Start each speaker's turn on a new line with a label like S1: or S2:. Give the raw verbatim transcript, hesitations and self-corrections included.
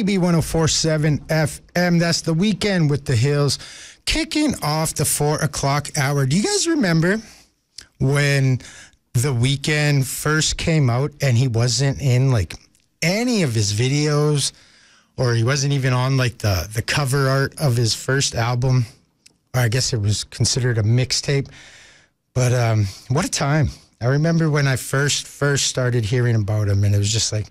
S1: C B one oh four point seven F M. That's The Weekend with The Hills. Kicking off the four o'clock hour. Do you guys remember when The Weeknd first came out and he wasn't in like any of his videos, or he wasn't even on like the, the cover art of his first album? Or I guess it was considered a mixtape. But um, what a time. I remember when I first first started hearing about him, and it was just like,